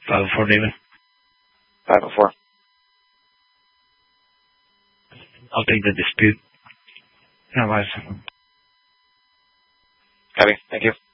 504, David. 504. I'll take the dispute. Otherwise. Copy. Thank you.